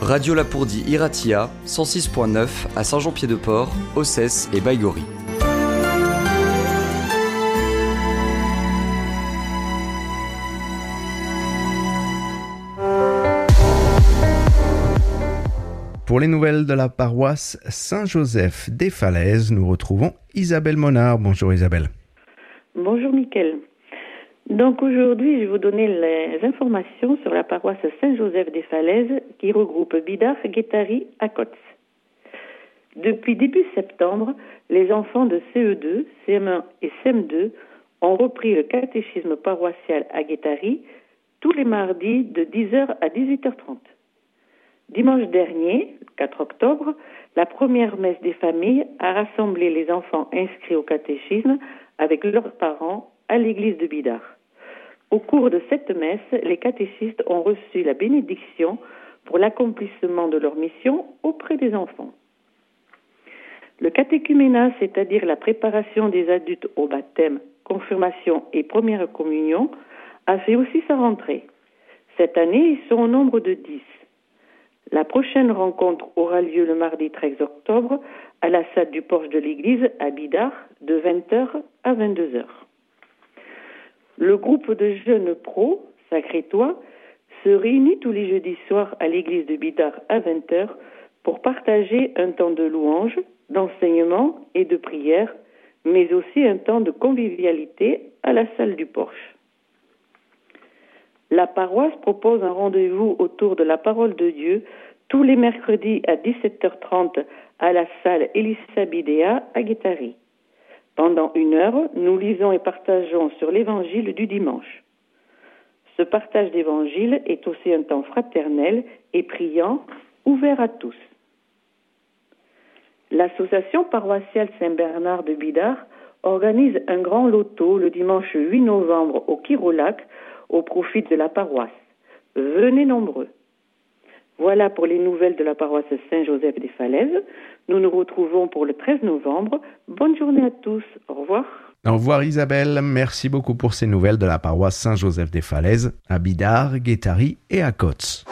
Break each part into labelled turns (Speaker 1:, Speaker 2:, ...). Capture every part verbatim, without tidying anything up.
Speaker 1: Radio Lapourdie Iratia, cent six point neuf à Saint-Jean-Pied-de-Port, Ossès et Baïgorry.
Speaker 2: Pour les nouvelles de la paroisse Saint-Joseph des Falaises, nous retrouvons Isabelle Monard. Bonjour Isabelle.
Speaker 3: Bonjour Mickaël. Donc aujourd'hui, je vais vous donner les informations sur la paroisse Saint-Joseph des Falaises qui regroupe Bidart, Guétari, Accots. Depuis début septembre, les enfants de C E deux, C M un et C M deux ont repris le catéchisme paroissial à Guétari tous les mardis de dix heures à dix-huit heures trente. Dimanche dernier, le quatre octobre, la première messe des familles a rassemblé les enfants inscrits au catéchisme avec leurs parents à l'église de Bidart. Au cours de cette messe, les catéchistes ont reçu la bénédiction pour l'accomplissement de leur mission auprès des enfants. Le catéchuménat, c'est-à-dire la préparation des adultes au baptême, confirmation et première communion, a fait aussi sa rentrée. Cette année, ils sont au nombre de dix. La prochaine rencontre aura lieu le mardi treize octobre à la salle du porche de l'église à Bidart de vingt heures à vingt-deux heures. Le groupe de jeunes pros, Sacré-Toi, se réunit tous les jeudis soirs à l'église de Bidart à vingt heures pour partager un temps de louange, d'enseignement et de prière, mais aussi un temps de convivialité à la salle du porche. La paroisse propose un rendez-vous autour de la parole de Dieu tous les mercredis à dix-sept heures trente à la salle Elissa Bidéa à Guétari. Pendant une heure, nous lisons et partageons sur l'évangile du dimanche. Ce partage d'évangile est aussi un temps fraternel et priant, ouvert à tous. L'association paroissiale Saint-Bernard de Bidart organise un grand loto le dimanche huit novembre au Kirolac au profit de la paroisse. Venez nombreux. Voilà pour les nouvelles de la paroisse Saint-Joseph des Falaises. Nous nous retrouvons pour le treize novembre. Bonne journée à tous. Au revoir.
Speaker 2: Au revoir Isabelle. Merci beaucoup pour ces nouvelles de la paroisse Saint-Joseph des Falaises à Bidart, Guétari et Accots.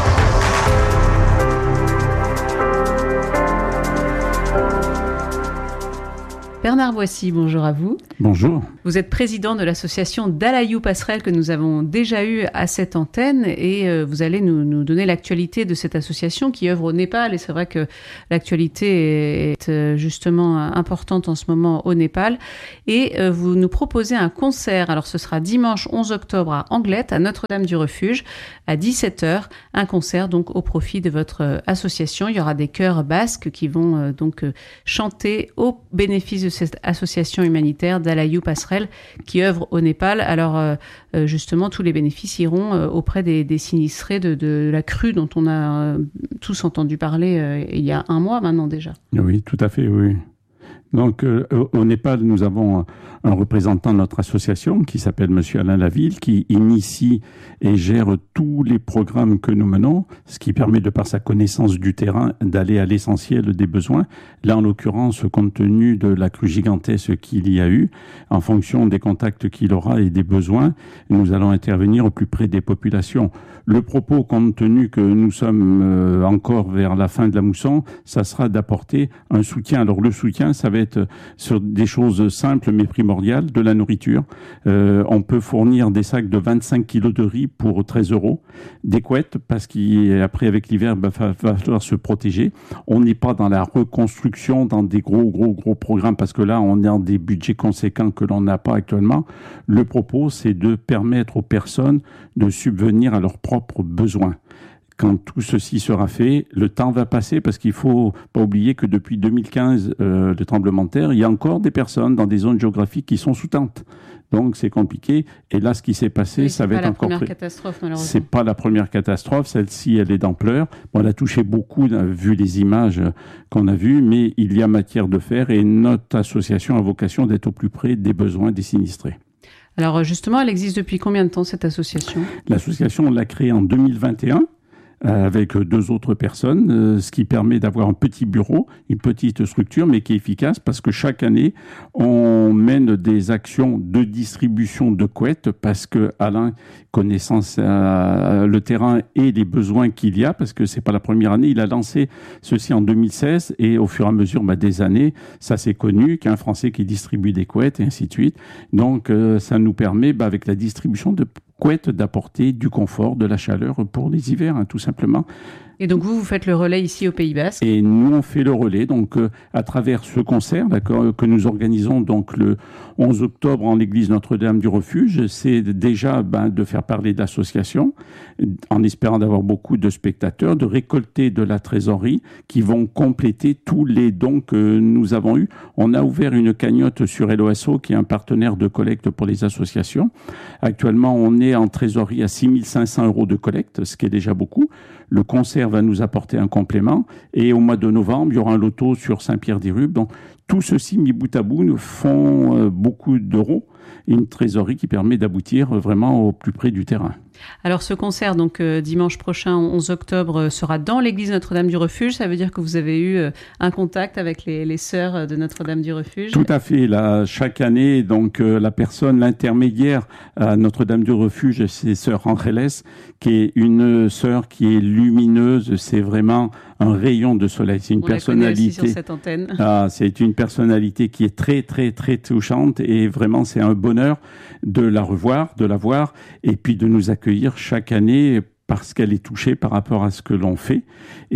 Speaker 4: Bernard Boissy, bonjour à vous.
Speaker 5: Bonjour.
Speaker 4: Vous êtes président de l'association Dalayou Passerelle que nous avons déjà eue à cette antenne et euh, vous allez nous, nous donner l'actualité de cette association qui œuvre au Népal. Et c'est vrai que l'actualité est euh, justement importante en ce moment au Népal. Et euh, vous nous proposez un concert. Alors ce sera dimanche onze octobre à Anglette, à Notre-Dame-du-Refuge, à dix-sept heures. Un concert donc au profit de votre euh, association. Il y aura des chœurs basques qui vont euh, donc euh, chanter au bénéfice de cette association humanitaire Dalayou Passerelle qui œuvre au Népal. Alors euh, justement, tous les bénéfices iront euh, auprès des, des sinistrés de, de la crue dont on a euh, tous entendu parler euh, il y a un mois maintenant déjà.
Speaker 5: Oui, tout à fait, oui. Donc, euh, au Népal, nous avons un représentant de notre association qui s'appelle Monsieur Alain Laville, qui initie et gère tous les programmes que nous menons, ce qui permet, de par sa connaissance du terrain, d'aller à l'essentiel des besoins. Là, en l'occurrence, compte tenu de la crue gigantesque qu'il y a eu, en fonction des contacts qu'il aura et des besoins, nous allons intervenir au plus près des populations. Le propos, compte tenu que nous sommes euh, encore vers la fin de la mousson, ça sera d'apporter un soutien. Alors, le soutien, ça va être sur des choses simples mais primordiales, de la nourriture. Euh, on peut fournir des sacs de vingt-cinq kilos de riz pour treize euros, des couettes, parce qu'après avec l'hiver, il va, va falloir se protéger. On n'est pas dans la reconstruction, dans des gros, gros, gros programmes, parce que là, on est dans des budgets conséquents que l'on n'a pas actuellement. Le propos, c'est de permettre aux personnes de subvenir à leurs propres besoins. Quand tout ceci sera fait, le temps va passer parce qu'il faut pas oublier que depuis deux mille quinze, euh, le tremblement de terre, il y a encore des personnes dans des zones géographiques qui sont sous tente. Donc c'est compliqué. Et là, ce qui s'est passé,
Speaker 4: oui,
Speaker 5: ça va être encore.
Speaker 4: C'est pas la première catastrophe, malheureusement.
Speaker 5: C'est pas la première catastrophe. Celle-ci, elle est d'ampleur. Bon, elle a touché beaucoup, vu les images qu'on a vues, mais il y a matière de faire et notre association a vocation d'être au plus près des besoins des sinistrés.
Speaker 4: Alors justement, elle existe depuis combien de temps, cette association ?
Speaker 5: L'association, on l'a créée en deux mille vingt et un. euh, avec deux autres personnes, euh, ce qui permet d'avoir un petit bureau, une petite structure, mais qui est efficace parce que chaque année, on mène des actions de distribution de couettes parce que Alain, connaissant euh, le terrain et les besoins qu'il y a, parce que c'est pas la première année, il a lancé ceci en deux mille seize et au fur et à mesure bah, des années, ça s'est connu qu'un Français qui distribue des couettes et ainsi de suite. Donc, euh, ça nous permet, bah, avec la distribution de couettes, d'apporter du confort, de la chaleur pour les hivers, hein, tout simplement.
Speaker 4: Et donc vous, vous faites le relais ici au Pays Basque.
Speaker 5: Et nous, on fait le relais, donc euh, à travers ce concert, d'accord, que nous organisons donc le onze octobre en l'église Notre-Dame du Refuge. C'est déjà ben, de faire parler d'associations, en espérant d'avoir beaucoup de spectateurs, de récolter de la trésorerie qui vont compléter tous les dons que nous avons eus. On a ouvert une cagnotte sur Hello A S O, qui est un partenaire de collecte pour les associations. Actuellement, on est en trésorerie à six mille cinq cents euros de collecte, ce qui est déjà beaucoup. Le concert va nous apporter un complément. Et au mois de novembre, il y aura un loto sur Saint-Pierre-d'Irube. Donc, tout ceci, mis bout à bout, nous font euh, beaucoup d'euros et une trésorerie qui permet d'aboutir vraiment au plus près du terrain.
Speaker 4: Alors ce concert, donc euh, dimanche prochain, onze octobre, sera dans l'église Notre-Dame du Refuge. Ça veut dire que vous avez eu euh, un contact avec les, les sœurs de Notre-Dame du Refuge?
Speaker 5: Tout à fait. Là, chaque année, donc euh, la personne, l'intermédiaire à Notre-Dame du Refuge, c'est sœur Angeles, qui est une sœur qui est lumineuse. C'est vraiment un rayon de soleil. C'est une
Speaker 4: On
Speaker 5: personnalité.
Speaker 4: La connaît aussi sur cette antenne.
Speaker 5: Ah, c'est une personnalité qui est très, très, très touchante et vraiment, c'est un bonheur de la revoir, de la voir et puis de nous accueillir chaque année parce qu'elle est touchée par rapport à ce que l'on fait.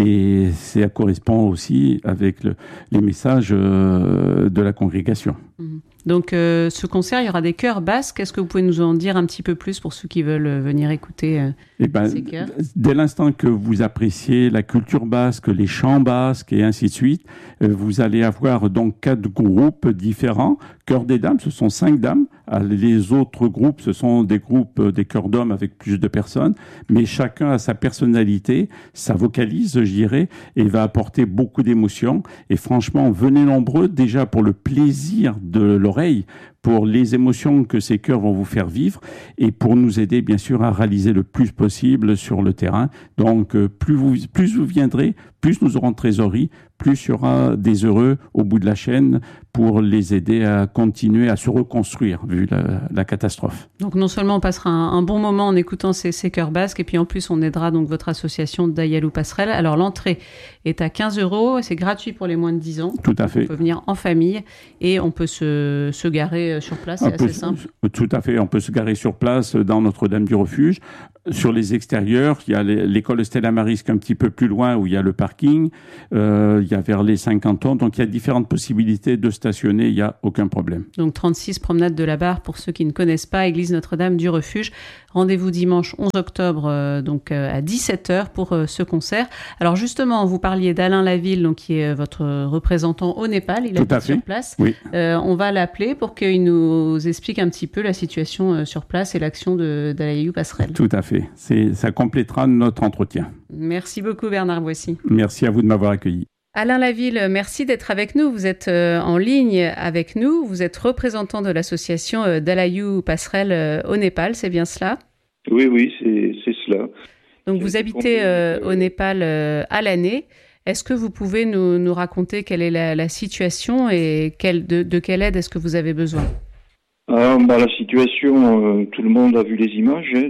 Speaker 5: Et ça correspond aussi avec le, les messages euh, de la congrégation.
Speaker 4: Mmh. Donc, euh, ce concert, il y aura des chœurs basques. Est-ce que vous pouvez nous en dire un petit peu plus pour ceux qui veulent venir écouter euh,
Speaker 5: eh ben,
Speaker 4: ces chœurs?
Speaker 5: Dès l'instant que vous appréciez la culture basque, les chants basques et ainsi de suite, euh, vous allez avoir donc quatre groupes différents. Chœur des dames, ce sont cinq dames. Les autres groupes, ce sont des groupes, des chœurs d'hommes avec plus de personnes. Mais chacun a sa personnalité, sa vocalise, je dirais, et va apporter beaucoup d'émotions. Et franchement, venez nombreux déjà pour le plaisir de l'oreille, pour les émotions que ces chœurs vont vous faire vivre et pour nous aider bien sûr à réaliser le plus possible sur le terrain. Donc plus vous, plus vous viendrez, plus nous aurons de trésorerie, plus il y aura des heureux au bout de la chaîne pour les aider à continuer à se reconstruire vu la, la catastrophe.
Speaker 4: Donc non seulement on passera un, un bon moment en écoutant ces, ces chœurs basques et puis en plus on aidera donc votre association Dayalou Passerelle. Alors l'entrée est à quinze euros, c'est gratuit pour les moins de dix ans.
Speaker 5: Tout à fait.
Speaker 4: On peut venir en famille et on peut se, se garer sur place, c'est assez simple.
Speaker 5: Tout à fait, on peut se garer sur place dans Notre-Dame du Refuge. Sur les extérieurs, il y a l'école Stella Maris qui est un petit peu plus loin où il y a le parking. Euh, il y a vers les cinquante ans. Donc, il y a différentes possibilités de stationner. Il n'y a aucun problème.
Speaker 4: Donc, trente-six promenade de la Barre pour ceux qui ne connaissent pas, église Notre-Dame du Refuge. Rendez-vous dimanche onze octobre, euh, donc euh, à dix-sept heures pour euh, ce concert. Alors, justement, vous parliez d'Alain Laville, donc, qui est votre représentant au Népal. Il est sur place.
Speaker 5: Oui.
Speaker 4: Euh, on va l'appeler pour qu'il nous explique un petit peu la situation euh, sur place et l'action de Dayalou Passerelle.
Speaker 5: Tout à fait. C'est, ça complétera notre entretien.
Speaker 4: Merci beaucoup Bernard Boissy.
Speaker 5: Merci à vous de m'avoir accueilli.
Speaker 4: Alain Laville, merci d'être avec nous. Vous êtes euh, en ligne avec nous. Vous êtes représentant de l'association euh, Dayalou Passerelle euh, au Népal, c'est bien cela?
Speaker 6: Oui, oui, c'est, c'est cela.
Speaker 4: Donc vous habitez euh, au Népal euh, à l'année. Est-ce que vous pouvez nous, nous raconter quelle est la, la situation et quelle, de, de quelle aide est-ce que vous avez besoin?
Speaker 6: Ah, bah, la situation, euh, tout le monde a vu les images hein,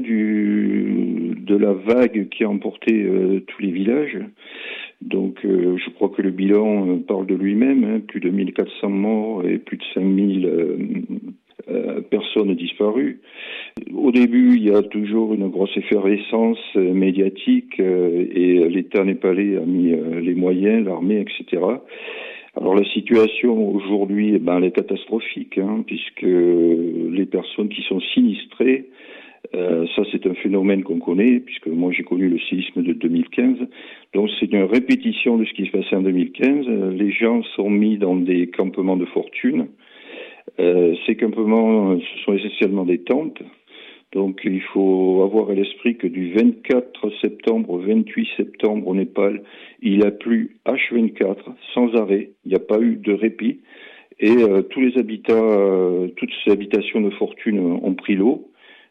Speaker 6: du, de la vague qui a emporté euh, tous les villages. Donc euh, je crois que le bilan euh, parle de lui-même, hein, plus de mille quatre cents morts et plus de cinq mille euh, euh, personnes disparues. Au début, il y a toujours une grosse effervescence euh, médiatique euh, et l'État népalais a mis euh, les moyens, l'armée, et cetera. Alors la situation aujourd'hui, eh ben, elle est catastrophique, hein, puisque les personnes qui sont sinistrées, euh, ça c'est un phénomène qu'on connaît, puisque moi j'ai connu le séisme de deux mille quinze, donc c'est une répétition de ce qui se passait en deux mille quinze. Les gens sont mis dans des campements de fortune. Euh, ces campements, ce sont essentiellement des tentes. Donc il faut avoir à l'esprit que du vingt-quatre septembre au vingt-huit septembre au Népal, il a plu H vingt-quatre sans arrêt, il n'y a pas eu de répit. Et euh, tous les habitats, euh, toutes ces habitations de fortune ont pris l'eau.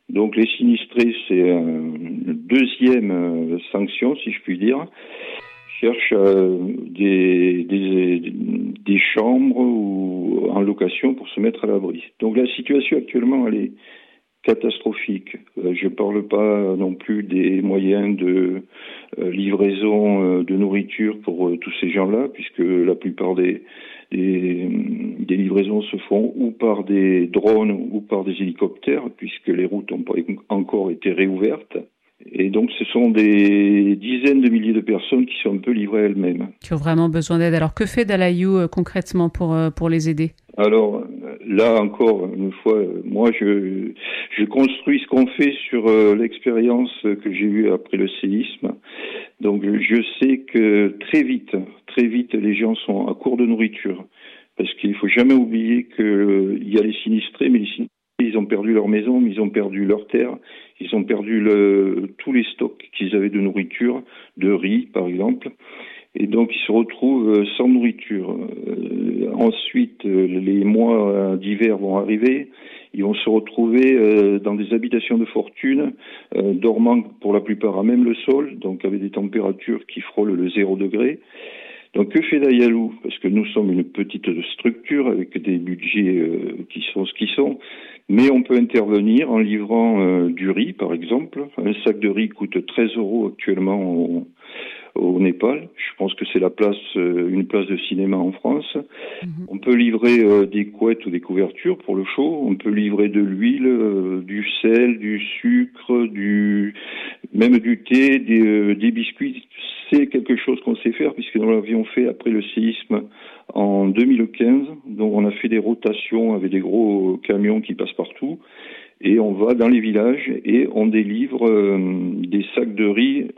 Speaker 6: Donc les sinistrés, c'est une deuxième sanction, si je puis dire, cherchent euh, des, des, des chambres ou en location pour se mettre à l'abri. Donc la situation actuellement, elle est catastrophique. Euh, je ne parle pas non plus des moyens de euh, livraison euh, de nourriture pour euh, tous ces gens-là, puisque la plupart des, des, des livraisons se font ou par des drones ou par des hélicoptères, puisque les routes n'ont pas encore été réouvertes. Et donc ce sont des dizaines de milliers de personnes qui sont un peu livrées à elles-mêmes.
Speaker 4: Qui ont vraiment besoin d'aide. Alors que fait Dalayou euh, concrètement pour, euh, pour les aider ?
Speaker 6: Alors là encore, une fois, moi je, je construis ce qu'on fait sur euh, l'expérience que j'ai eue après le séisme. Donc je sais que très vite, très vite, les gens sont à court de nourriture. Parce qu'il ne faut jamais oublier qu'il euh, y a les sinistrés, mais les sinistrés, ils ont perdu leur maison, mais ils ont perdu leur terre, ils ont perdu le, tous les stocks qu'ils avaient de nourriture, de riz par exemple. Et donc, ils se retrouvent sans nourriture. Euh, ensuite, les mois d'hiver vont arriver. Ils vont se retrouver euh, dans des habitations de fortune, euh, dormant pour la plupart à même le sol, donc avec des températures qui frôlent le zéro degré. Donc, que fait Dalayou ? Parce que nous sommes une petite structure avec des budgets euh, qui sont ce qu'ils sont. Mais on peut intervenir en livrant euh, du riz, par exemple. Un sac de riz coûte treize euros actuellement au au Népal. Je pense que c'est la place, euh, une place de cinéma en France. Mmh. On peut livrer euh, des couettes ou des couvertures pour le chaud. On peut livrer de l'huile, euh, du sel, du sucre, du même du thé, des, euh, des biscuits. C'est quelque chose qu'on sait faire puisque nous l'avions fait après le séisme en deux mille quinze. Donc on a fait des rotations avec des gros camions qui passent partout. Et on va dans les villages et on délivre euh, des sacs de riz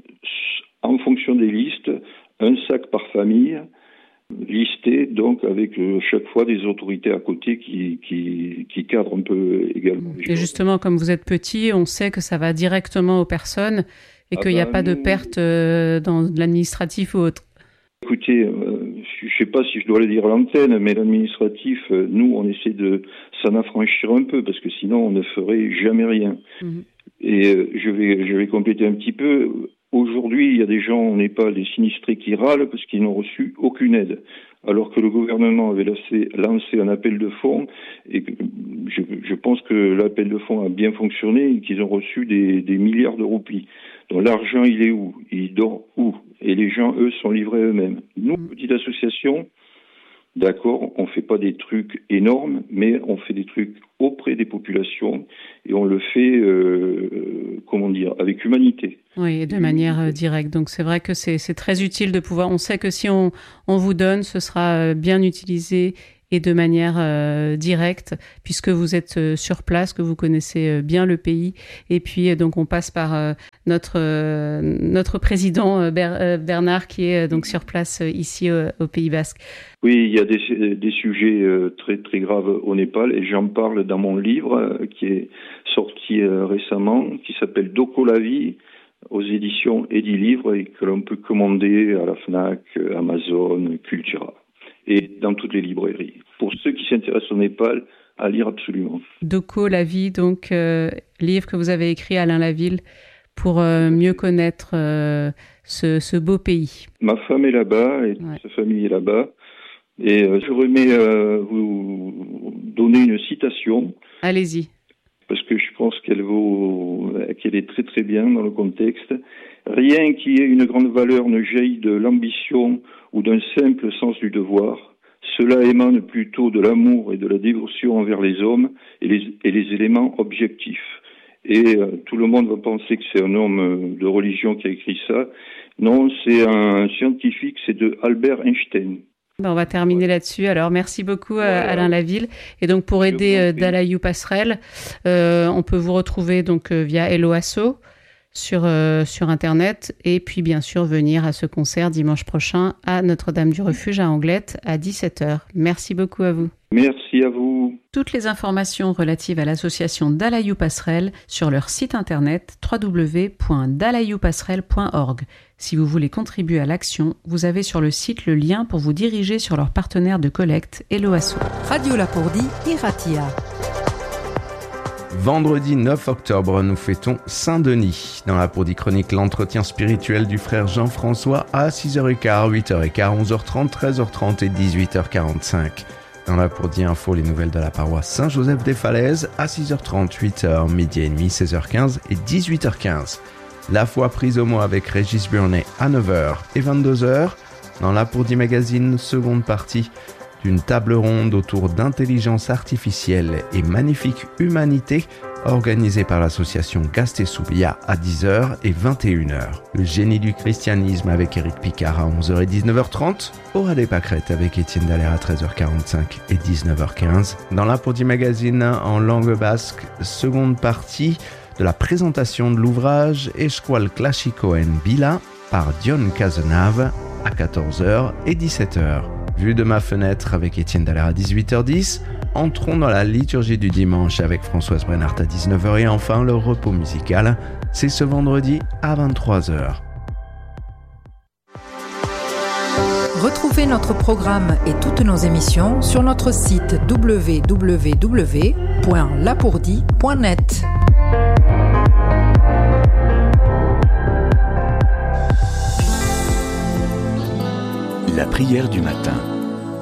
Speaker 6: en fonction des listes, un sac par famille, listé donc avec euh, chaque fois des autorités à côté qui, qui, qui cadrent un peu également.
Speaker 4: Et justement, comme vous êtes petit, on sait que ça va directement aux personnes et ah qu'il n'y a bah, pas nous... de perte euh, dans l'administratif ou autre.
Speaker 6: Écoutez, euh, je ne sais pas si je dois le dire à l'antenne, mais l'administratif, euh, nous, on essaie de s'en affranchir un peu parce que sinon, on ne ferait jamais rien. Mmh. Et euh, je vais, je vais compléter un petit peu. Aujourd'hui, il y a des gens au Népal, des sinistrés qui râlent parce qu'ils n'ont reçu aucune aide, alors que le gouvernement avait lancé, lancé un appel de fonds et que je, je pense que l'appel de fonds a bien fonctionné et qu'ils ont reçu des, des milliards de roupies. Donc l'argent, il est où ? Il dort où ? Et les gens, eux, sont livrés eux-mêmes. Nous, petite association, d'accord, on fait pas des trucs énormes, mais on fait des trucs auprès des populations et on le fait, euh, comment dire, avec humanité.
Speaker 4: Oui, et de manière euh, directe. Donc c'est vrai que c'est, c'est très utile de pouvoir. On sait que si on, on vous donne, ce sera bien utilisé et de manière euh, directe, puisque vous êtes euh, sur place, que vous connaissez euh, bien le pays. Et puis, euh, donc, on passe par euh, notre euh, notre président euh, Ber- euh, Bernard, qui est euh, donc sur place euh, ici euh, au Pays Basque.
Speaker 6: Oui, il y a des, des sujets euh, très très graves au Népal, et j'en parle dans mon livre euh, qui est sorti euh, récemment, qui s'appelle Doko la vie, aux éditions Edilivre, et que l'on peut commander à la Fnac, Amazon, Cultura, et dans toutes les librairies. Pour ceux qui s'intéressent au Népal, à lire absolument.
Speaker 4: Doko la vie, donc euh, livre que vous avez écrit, Alain Laville, pour euh, mieux connaître euh, ce, ce beau pays.
Speaker 6: Ma femme est là-bas et ouais. Sa famille est là-bas. Et euh, je remets euh, vous donner une citation.
Speaker 4: Allez-y.
Speaker 6: Parce que je pense qu'elle vaut, qu'elle est très très bien dans le contexte. Rien qui ait une grande valeur ne jaillit de l'ambition ou d'un simple sens du devoir. Cela émane plutôt de l'amour et de la dévotion envers les hommes et les, et les éléments objectifs. Et euh, tout le monde va penser que c'est un homme de religion qui a écrit ça. Non, c'est un scientifique, c'est de Albert Einstein.
Speaker 4: Ben on va terminer ouais. là-dessus. Alors, merci beaucoup ouais. Alain Laville. Et donc, pour aider euh, Dalayou Passerelle, euh, on peut vous retrouver donc euh, via Hello Asso sur euh, sur Internet, et puis bien sûr venir à ce concert dimanche prochain à Notre-Dame du Refuge à Anglette à dix-sept heures. Merci beaucoup à vous.
Speaker 6: Merci à vous.
Speaker 4: Toutes les informations relatives à l'association Dalayou Passerelle sur leur site internet w w w point dalayou passerelle point org. Si vous voulez contribuer à l'action, vous avez sur le site le lien pour vous diriger sur leur partenaire de collecte, Hello Asso.
Speaker 7: Radio Lapourdie, Iratia.
Speaker 2: Vendredi neuf octobre, nous fêtons Saint-Denis. Dans la Pour-dit chronique, l'entretien spirituel du frère Jean-François à six heures quinze, huit heures quinze, onze heures trente, treize heures trente et dix-huit heures quarante-cinq. Dans la Pour-dit info, les nouvelles de la paroisse Saint-Joseph-des-Falaises à six heures trente, huit heures, midi et demi, seize heures quinze et dix-huit heures quinze. La foi prise au mot avec Régis Burnet à neuf heures et vingt-deux heures. Dans la Pour-dit magazine, seconde partie d'une table ronde autour d'intelligence artificielle et magnifique humanité organisée par l'association Gast et Soubia à dix heures et vingt et une heures. Le génie du christianisme avec Éric Picard à onze heures et dix-neuf heures trente. Aura des pâquerettes avec Étienne Dallaire à treize heures quarante-cinq et dix-neuf heures quinze. Dans la Pour-dit magazine en langue basque, seconde partie de la présentation de l'ouvrage Escual Clásico en Bila par Dion Cazenave à quatorze heures et dix-sept heures. Vue de ma fenêtre avec Étienne Dallaire à dix-huit heures dix. Entrons dans la liturgie du dimanche avec Françoise Brennart à dix-neuf heures et enfin le repos musical, c'est ce vendredi à vingt-trois heures.
Speaker 7: Retrouvez notre programme et toutes nos émissions sur notre site w w w point lapourdi point net.
Speaker 8: La prière du matin.